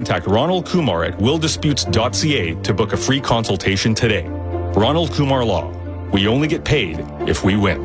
contact Ronald Kumar at willdisputes.ca to book a free consultation today. Ronald Kumar Law. We only get paid if we win.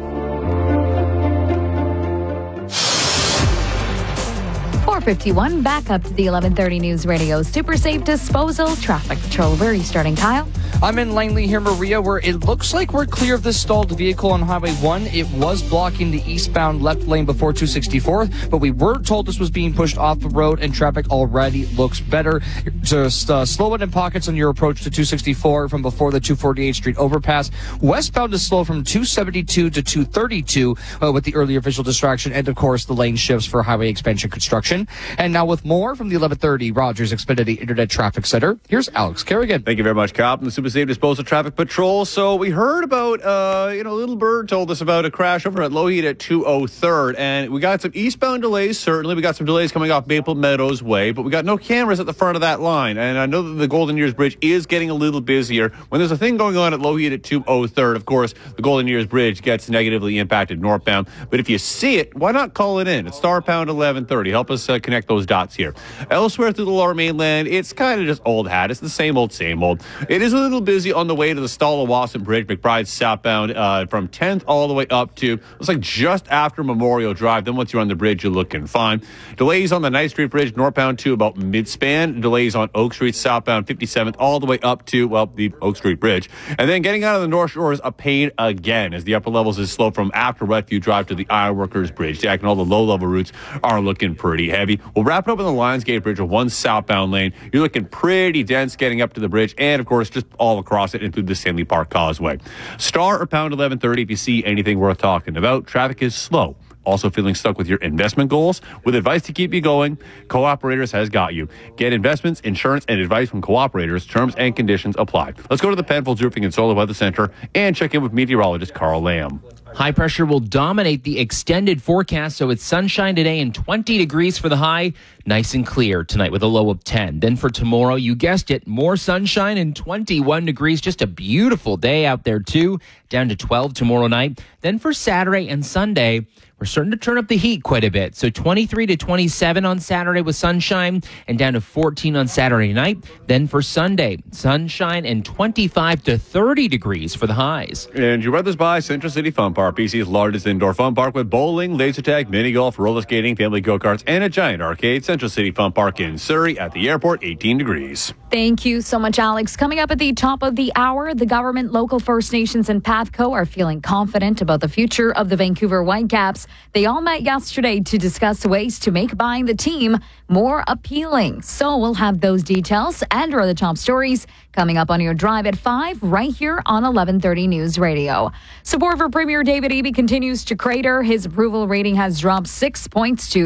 4:51, back up to the 11:30 News Radio Super Safe Disposal Traffic Patrol. Where are you starting, Kyle? I'm in Langley here, Maria, where it looks like we're clear of this stalled vehicle on Highway 1. It was blocking the eastbound left lane before 264, but we were told this was being pushed off the road and traffic already looks better. Just slow it in pockets on your approach to 264 from before the 248 Street overpass. Westbound is slow from 272 to 232 with the earlier visual distraction, and of course the lane shifts for highway expansion construction. And now with more from the 1130 Rogers Xfinity Internet Traffic Center, here's Alex Kerrigan. Thank you very much, Kyle, from the Super Safe Disposal Traffic Patrol. So we heard about, Little Bird told us about a crash over at Lougheed at 203rd, and we got some eastbound delays, certainly. We got some delays coming off Maple Meadows Way, but we got no cameras at the front of that line. And I know that the Golden Years Bridge is getting a little busier. When there's a thing going on at Lougheed at 203rd, of course, the Golden Years Bridge gets negatively impacted northbound. But if you see it, why not call it in? It's *pound 1130. Help us connect those dots here. Elsewhere through the Lower Mainland, it's kind of just old hat. It's the same old, same old. It is a little busy on the way to the Stalla-Wasson Bridge, McBride southbound, from 10th all the way up to, looks like just after Memorial Drive. Then once you're on the bridge, you're looking fine. Delays on the Ninth Street Bridge, northbound to about mid-span. Delays on Oak Street, southbound 57th, all the way up to, the Oak Street Bridge. And then getting out of the North Shore is a pain again, as the upper levels is slow from after Refuge Drive to the Ironworkers Bridge. Jack, and all the low-level routes are looking pretty heavy. We'll wrap it up in the Lionsgate Bridge with one southbound lane. You're looking pretty dense getting up to the bridge, and of course, just all across it and through the Stanley Park Causeway. *pound 1130 if you see anything worth talking about. Traffic is slow. Also feeling stuck with your investment goals? With advice to keep you going, Cooperators has got you. Get investments, insurance, and advice from Cooperators. Terms and conditions apply. Let's go to the Penfolds Roofing and Solar Weather Center and check in with meteorologist Carl Lamb. High pressure will dominate the extended forecast, so it's sunshine today and 20 degrees for the high. Nice and clear tonight with a low of 10. Then for tomorrow, you guessed it, more sunshine and 21 degrees. Just a beautiful day out there, too. Down to 12 tomorrow night. Then for Saturday and Sunday, we're starting to turn up the heat quite a bit. So 23 to 27 on Saturday with sunshine and down to 14 on Saturday night. Then for Sunday, sunshine and 25 to 30 degrees for the highs. And your weather's by Central City Fun Park, BC's largest indoor fun park with bowling, laser tag, mini golf, roller skating, family go-karts, and a giant arcade. Central City Fun Park in Surrey at the airport, 18 degrees. Thank you so much, Alex. Coming up at the top of the hour, the government, local First Nations, and Pathco are feeling confident about the future of the Vancouver Whitecaps. They all met yesterday to discuss ways to make buying the team more appealing. So we'll have those details and other top stories coming up on your drive at 5 right here on 1130 News Radio. Support for Premier David Eby continues to crater. His approval rating has dropped 6 points to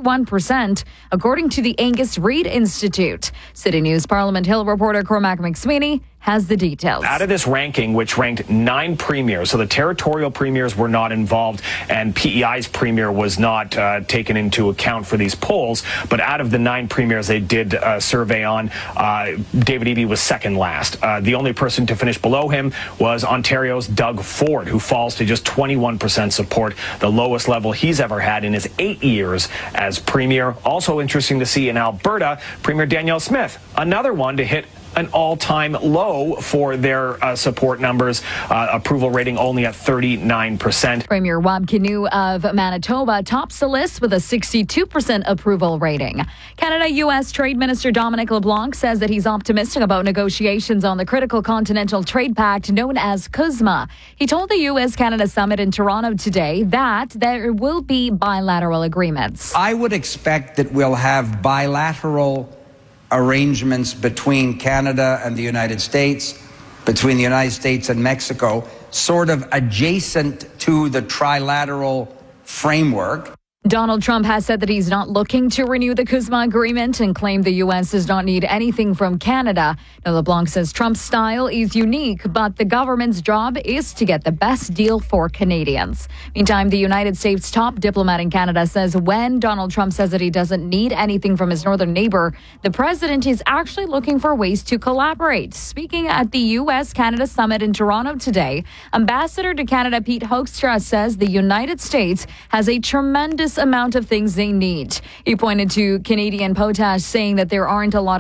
31%, according to the Angus Reid Institute. City News Parliament Hill reporter Cormac McSweeney has the details. Out of this ranking, which ranked 9 premiers, so the territorial premiers were not involved, and PEI's premier was not taken into account for these polls, but out of the 9 premiers they did a survey on, David Eby was second last. The only person to finish below him was Ontario's Doug Ford, who falls to just 21% support, the lowest level he's ever had in his 8 years as premier. Also interesting to see in Alberta, Premier Danielle Smith, another one to hit an all-time low for their support numbers, approval rating only at 39%. Premier Wab Kinew of Manitoba tops the list with a 62% approval rating. Canada-U.S. Trade Minister Dominic LeBlanc says that he's optimistic about negotiations on the critical Continental Trade Pact known as CUSMA. He told the U.S.-Canada Summit in Toronto today that there will be bilateral agreements. I would expect that we'll have bilateral arrangements between Canada and the United States, between the United States and Mexico, sort of adjacent to the trilateral framework. Donald Trump has said that he's not looking to renew the CUSMA agreement and claimed the U.S. does not need anything from Canada. Now, LeBlanc says Trump's style is unique, but the government's job is to get the best deal for Canadians. Meantime, the United States top diplomat in Canada says when Donald Trump says that he doesn't need anything from his northern neighbor, the president is actually looking for ways to collaborate. Speaking at the U.S.-Canada Summit in Toronto today, Ambassador to Canada Pete Hoekstra says the United States has a tremendous amount of things they need. He pointed to Canadian potash, saying that there aren't a lot